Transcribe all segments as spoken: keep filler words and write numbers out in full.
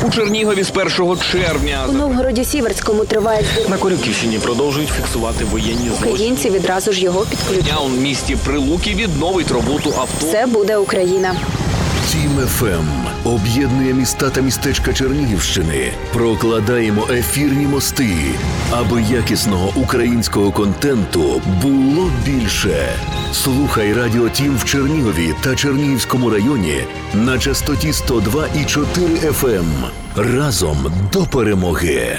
У Чернігові з першого червня. У Новгороді-Сіверському триває збір. На Корюківщині продовжують фіксувати воєнні злочини. Українці відразу ж його підключать. У місті Прилуки відновить роботу авто. Це буде Україна. Тім еф ем об'єднує міста та містечка Чернігівщини. Прокладаємо ефірні мости, аби якісного українського контенту було більше. Слухай Радіо Тім в Чернігові та Чернігівському районі на частоті сто два і чотири еф ем. Разом до перемоги.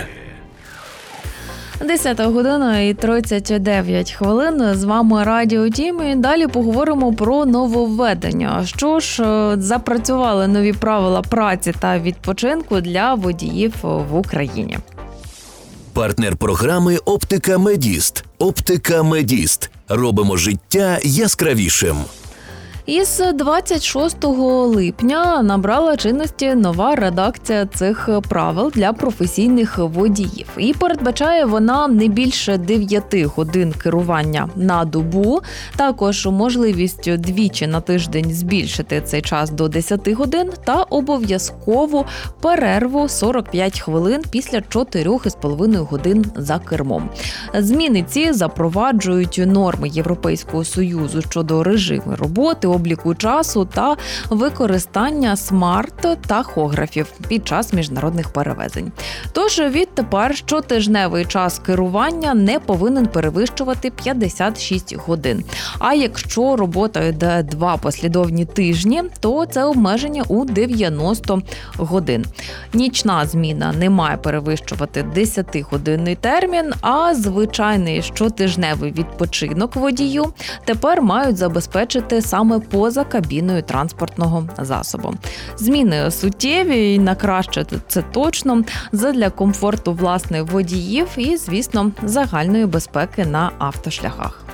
десята година і тридцять дев'ять хвилин. З вами Радіо Тім. І далі поговоримо про нововведення. Що ж, запрацювали нові правила праці та відпочинку для водіїв в Україні. Партнер програми «Оптика Медіст». «Оптика Медіст». Робимо життя яскравішим. Із двадцять шостого липня набрала чинності нова редакція цих правил для професійних водіїв. І передбачає вона не більше дев'яти годин керування на добу, також можливість двічі на тиждень збільшити цей час до десяти годин та обов'язкову перерву сорок п'ять хвилин після чотирьох із половиною годин за кермом. Зміни ці запроваджують норми Європейського Союзу щодо режиму роботи, обліку часу та використання смарт-тахографів під час міжнародних перевезень. Тож відтепер щотижневий час керування не повинен перевищувати п'ятдесят шість годин. А якщо робота йде два послідовні тижні, то це обмеження у дев'яносто годин. Нічна зміна не має перевищувати десятигодинний термін, а звичайний щотижневий відпочинок водію тепер мають забезпечити саме поза кабіною транспортного засобу. Зміни суттєві і на краще це точно задля комфорту власних водіїв і, звісно, загальної безпеки на автошляхах.